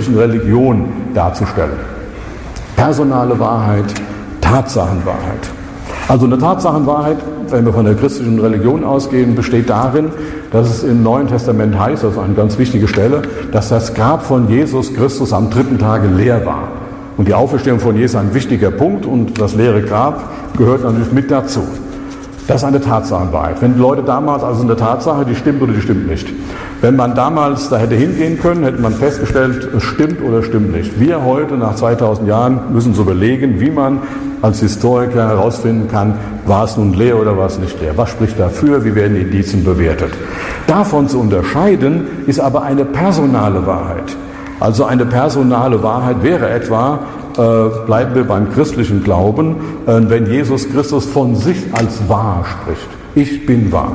christlichen Religion darzustellen. Personale Wahrheit, Tatsachenwahrheit. Also eine Tatsachenwahrheit, wenn wir von der christlichen Religion ausgehen, besteht darin, dass es im Neuen Testament heißt, das ist eine ganz wichtige Stelle, dass das Grab von Jesus Christus am 3. Tage leer war. Und die Auferstehung von Jesus ist ein wichtiger Punkt und das leere Grab gehört natürlich mit dazu. Das ist eine Tatsachenwahrheit. Wenn die Leute damals, also eine Tatsache, die stimmt oder die stimmt nicht. Wenn man damals da hätte hingehen können, hätte man festgestellt, es stimmt oder stimmt nicht. Wir heute, nach 2000 Jahren, müssen so überlegen, wie man als Historiker herausfinden kann, war es nun leer oder war es nicht leer. Was spricht dafür, wie werden die Indizien bewertet. Davon zu unterscheiden, ist aber eine personale Wahrheit. Also eine personale Wahrheit wäre etwa, bleiben wir beim christlichen Glauben, wenn Jesus Christus von sich als wahr spricht. Ich bin wahr.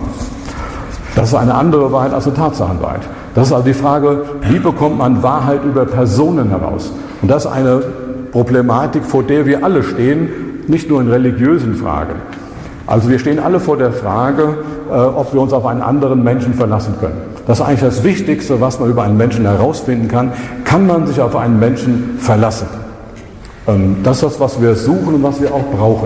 Das ist eine andere Wahrheit als eine Tatsachenwahrheit. Das ist also die Frage, wie bekommt man Wahrheit über Personen heraus? Und das ist eine Problematik, vor der wir alle stehen, nicht nur in religiösen Fragen. Also wir stehen alle vor der Frage, ob wir uns auf einen anderen Menschen verlassen können. Das ist eigentlich das Wichtigste, was man über einen Menschen herausfinden kann. Kann man sich auf einen Menschen verlassen? Das ist das, was wir suchen und was wir auch brauchen.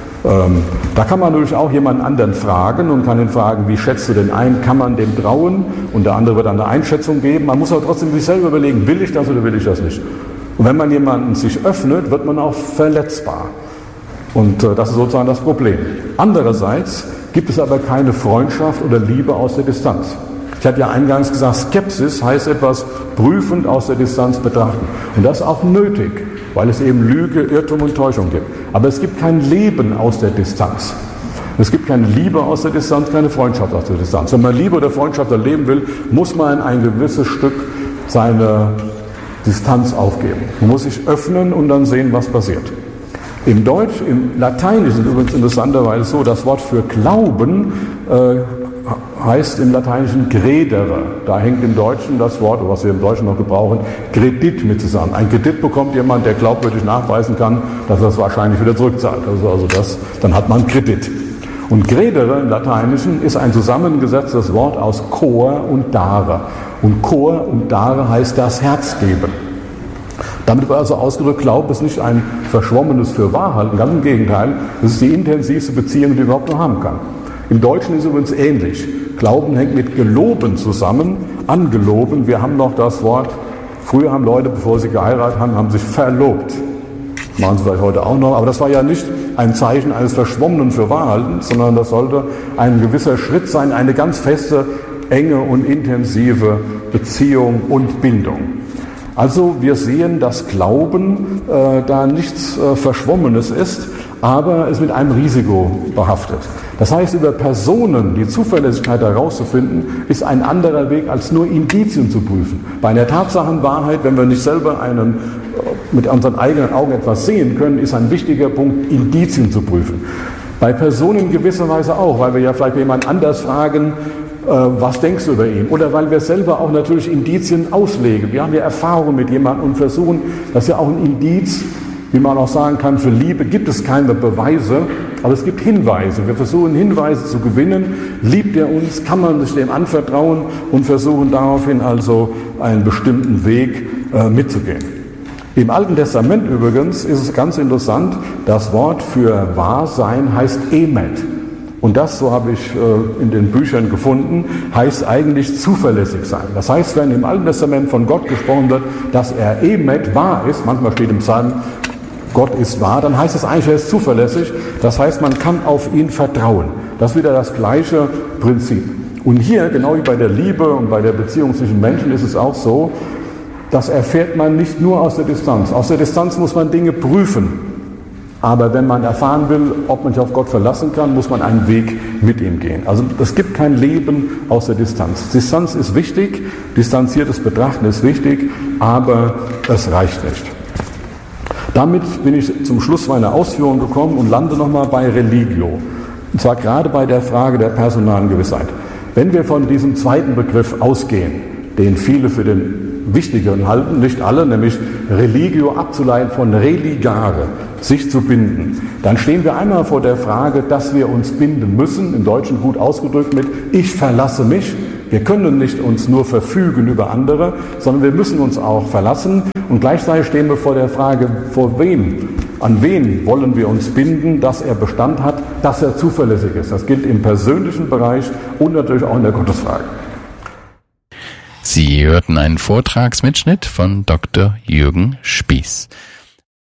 Da kann man natürlich auch jemanden anderen fragen und kann ihn fragen, wie schätzt du denn ein, kann man dem trauen? Und der andere wird dann eine Einschätzung geben. Man muss aber trotzdem sich selber überlegen, will ich das oder will ich das nicht? Und wenn man jemanden sich öffnet, wird man auch verletzbar. Und das ist sozusagen das Problem. Andererseits gibt es aber keine Freundschaft oder Liebe aus der Distanz. Ich hatte ja eingangs gesagt, Skepsis heißt etwas prüfend aus der Distanz betrachten. Und das ist auch nötig, weil es eben Lüge, Irrtum und Täuschung gibt. Aber es gibt kein Leben aus der Distanz. Es gibt keine Liebe aus der Distanz, keine Freundschaft aus der Distanz. Wenn man Liebe oder Freundschaft erleben will, muss man ein gewisses Stück seiner Distanz aufgeben. Man muss sich öffnen und dann sehen, was passiert. Im Lateinischen ist übrigens interessanterweise so, das Wort für Glauben heißt im Lateinischen credere. Da hängt im Deutschen das Wort, was wir im Deutschen noch gebrauchen, Kredit mit zusammen. Ein Kredit bekommt jemand, der glaubwürdig nachweisen kann, dass er es wahrscheinlich wieder zurückzahlt. Dann hat man Kredit. Und credere im Lateinischen ist ein zusammengesetztes Wort aus cor und dare. Und cor und dare heißt das Herz geben. Damit wird also ausgedrückt, Glauben ist nicht ein verschwommenes Fürwahrhalten, ganz im Gegenteil, es ist die intensivste Beziehung, die man überhaupt noch haben kann. Im Deutschen ist es übrigens ähnlich. Glauben hängt mit Geloben zusammen, angeloben. Wir haben noch das Wort, früher haben Leute, bevor sie geheiratet haben sich verlobt. Machen sie vielleicht heute auch noch, aber das war ja nicht ein Zeichen eines verschwommenen Fürwahrhaltens, sondern das sollte ein gewisser Schritt sein, eine ganz feste, enge und intensive Beziehung und Bindung. Also wir sehen, dass Glauben da nichts Verschwommenes ist, aber es mit einem Risiko behaftet. Das heißt, über Personen die Zuverlässigkeit herauszufinden, ist ein anderer Weg, als nur Indizien zu prüfen. Bei einer Tatsachenwahrheit, wenn wir nicht selber mit unseren eigenen Augen etwas sehen können, ist ein wichtiger Punkt, Indizien zu prüfen. Bei Personen gewisserweise auch, weil wir ja vielleicht jemand anders fragen, was denkst du über ihn? Oder weil wir selber auch natürlich Indizien auslegen. Wir haben ja Erfahrungen mit jemandem und versuchen, das ist ja auch ein Indiz, wie man auch sagen kann, für Liebe gibt es keine Beweise, aber es gibt Hinweise. Wir versuchen Hinweise zu gewinnen. Liebt er uns? Kann man sich dem anvertrauen? Und versuchen daraufhin also einen bestimmten Weg mitzugehen. Im Alten Testament übrigens ist es ganz interessant, das Wort für Wahrsein heißt Emet. Und das, so habe ich in den Büchern gefunden, heißt eigentlich zuverlässig sein. Das heißt, wenn im Alten Testament von Gott gesprochen wird, dass er Emet wahr ist, manchmal steht im Psalm, Gott ist wahr, dann heißt es eigentlich, er ist zuverlässig. Das heißt, man kann auf ihn vertrauen. Das ist wieder das gleiche Prinzip. Und hier, genau wie bei der Liebe und bei der Beziehung zwischen Menschen, ist es auch so, das erfährt man nicht nur aus der Distanz. Aus der Distanz muss man Dinge prüfen. Aber wenn man erfahren will, ob man sich auf Gott verlassen kann, muss man einen Weg mit ihm gehen. Also es gibt kein Leben aus der Distanz. Distanz ist wichtig, distanziertes Betrachten ist wichtig, aber es reicht nicht. Damit bin ich zum Schluss meiner Ausführungen gekommen und lande nochmal bei Religio. Und zwar gerade bei der Frage der personalen Gewissheit. Wenn wir von diesem zweiten Begriff ausgehen, den viele für den wichtigeren halten, nicht alle, nämlich Religio abzuleiten von religare, sich zu binden, dann stehen wir einmal vor der Frage, dass wir uns binden müssen, im Deutschen gut ausgedrückt mit ich verlasse mich. Wir können nicht uns nur verfügen über andere, sondern wir müssen uns auch verlassen. Und gleichzeitig stehen wir vor der Frage, vor wem? An wen wollen wir uns binden, dass er Bestand hat, dass er zuverlässig ist? Das gilt im persönlichen Bereich und natürlich auch in der Gottesfrage. Sie hörten einen Vortragsmitschnitt von Dr. Jürgen Spieß.